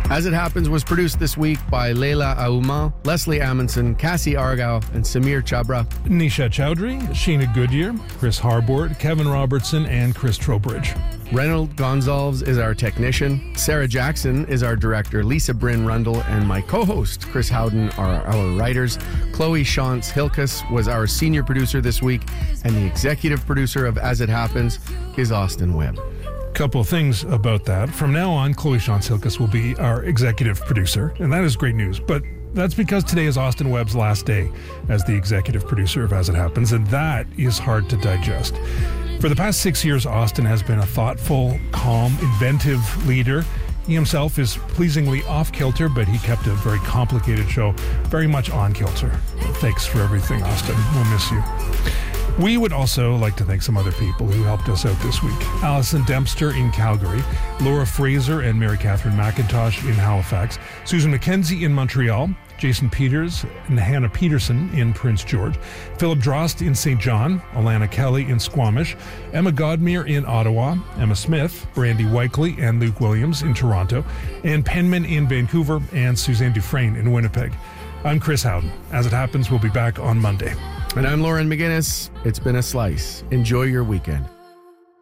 As It Happens was produced this week by Leila Auma, Leslie Amundsen, Cassie Argyle, and Samir Chabra. Nisha Chowdhury, Sheena Goodyear, Chris Harbord, Kevin Robertson, and Chris Trowbridge. Reynold Gonzalez is our technician. Sarah Jackson is our director. Lisa Bryn Rundle and my co-host, Chris Howden, are our writers. Chloe Shantz Hilkus was our senior producer this week, and the executive producer of As It Happens is Austin Webb. Couple things about that. From now on, Chloe Shantz Hilkus will be our executive producer, and that is great news. But that's because today is Austin Webb's last day as the executive producer of As It Happens, and that is hard to digest. For the past 6 years, Austin has been a thoughtful, calm, inventive leader. He himself is pleasingly off-kilter, but he kept a very complicated show very much on-kilter. Thanks for everything, Austin. We'll miss you. We would also like to thank some other people who helped us out this week. Alison Dempster in Calgary, Laura Fraser and Mary Catherine McIntosh in Halifax, Susan McKenzie in Montreal, Jason Peters and Hannah Peterson in Prince George, Philip Drost in St. John, Alana Kelly in Squamish, Emma Godmere in Ottawa, Emma Smith, Brandy Weikley and Luke Williams in Toronto, Ann Penman in Vancouver, and Suzanne Dufresne in Winnipeg. I'm Chris Howden. As It Happens, we'll be back on Monday. And I'm Lauren McGinnis. It's been a slice. Enjoy your weekend.